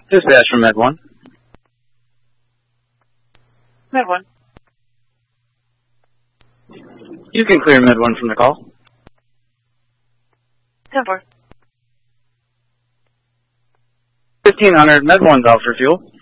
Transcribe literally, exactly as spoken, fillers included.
Dispatch from Med one. Med one. You can clear Med one from the call. ten four. fifteen hundred, Med one's out for fuel.